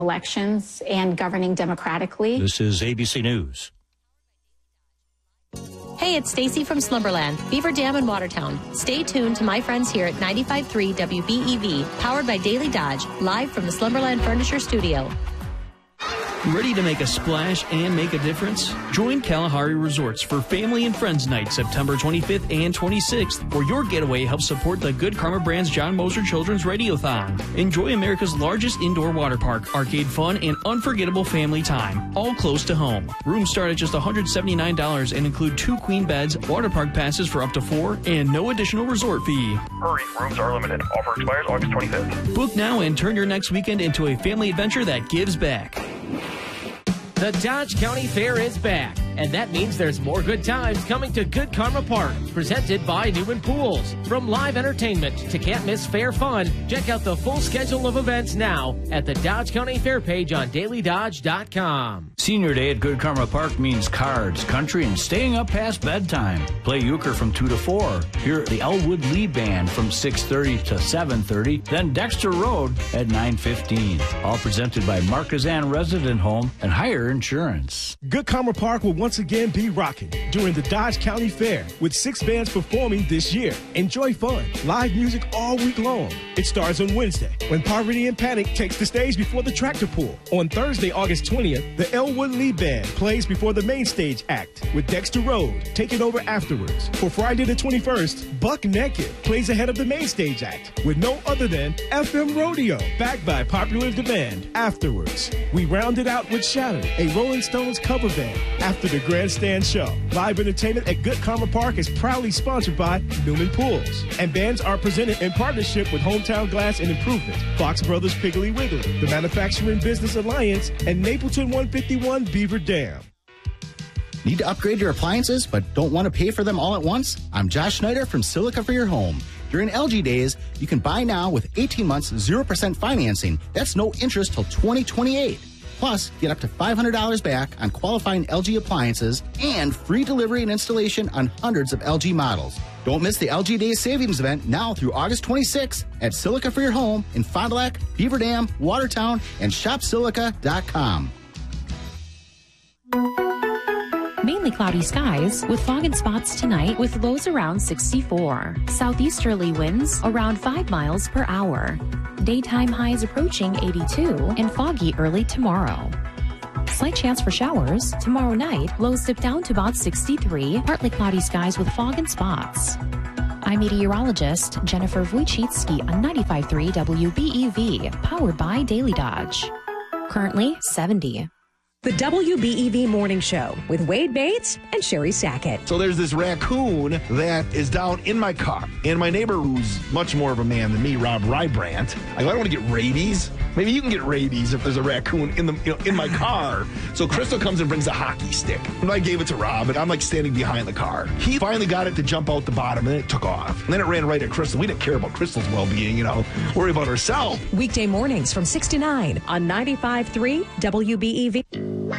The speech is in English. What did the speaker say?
elections and governing democratically. This is ABC News. Hey, it's Stacy from Slumberland, Beaver Dam in Watertown. Stay tuned to my friends here at 95.3 WBEV, powered by Daily Dodge, live from the Slumberland Furniture Studio. Ready to make a splash and make a difference? Join Kalahari Resorts for Family and Friends Night, September 25th and 26th, where your getaway helps support the Good Karma Brand's John Moser Children's Radiothon. Enjoy America's largest indoor water park, arcade fun, and unforgettable family time, all close to home. Rooms start at just $179 and include 2 queen beds, water park passes for up to 4, and no additional resort fee. Hurry, rooms are limited. Offer expires August 25th. Book now and turn your next weekend into a family adventure that gives back. The Dodge County Fair is back, and that means there's more good times coming to Good Karma Park, presented by Newman Pools. From live entertainment to can't-miss fair fun, check out the full schedule of events now at the Dodge County Fair page on dailydodge.com. Senior Day at Good Karma Park means cards, country, and staying up past bedtime. Play euchre from 2 to 4. Hear the Elwood Lee Band from 6:30 to 7:30. Then Dexter Road at 9:15. All presented by Marquezan Resident Home and Higher Insurance. Good Karma Park will once again be rocking during the Dodge County Fair with 6 bands performing this year. Enjoy fun, live music all week long. It starts on Wednesday when Poverty and Panic takes the stage before the tractor pull. On Thursday, August 20th, the Elwood Lee Band plays before the main stage act with Dexter Road taking over afterwards. For Friday the 21st, Buck Naked plays ahead of the main stage act with no other than FM Rodeo, backed by popular demand. Afterwards, we round it out with Shattered, a Rolling Stones cover band, after the grandstand show. Live entertainment at Good Karma Park is proudly sponsored by Newman Pools, and bands are presented in partnership with Hometown Glass and Improvement, Fox Brothers Piggly Wiggly, the Manufacturing Business Alliance, and Napleton 151 Beaver Dam. Need to upgrade your appliances but don't want to pay for them all at once? I'm Josh Schneider from Silica for Your Home. During LG Days, you can buy now with 18 months 0% financing. That's no interest till 2028. Plus, get up to $500 back on qualifying LG appliances and free delivery and installation on hundreds of LG models. Don't miss the LG Days Savings event now through August 26th at Silica for Your Home in Fond du Lac, Beaver Dam, Watertown, and shopsilica.com. Mainly cloudy skies with fog and spots tonight with lows around 64. Southeasterly winds around 5 miles per hour. Daytime highs approaching 82 and foggy early tomorrow. Slight chance for showers. Tomorrow night, lows dip down to about 63. Partly cloudy skies with fog and spots. I'm meteorologist Jennifer Wojcicki on 95.3 WBEV, powered by Daily Dodge. Currently 70. The WBEV Morning Show with Wade Bates and Sherry Sackett. So there's this raccoon that is down in my car. And my neighbor, who's much more of a man than me, Rob Rybrandt, I don't want to get rabies. Maybe you can get rabies if there's a raccoon in my car. So Crystal comes and brings a hockey stick. And I gave it to Rob, and I'm like standing behind the car. He finally got it to jump out the bottom, and then it took off. And then it ran right at Crystal. We didn't care about Crystal's well-being, worry about herself. Weekday mornings from 6 to 9 on 95.3 WBEV.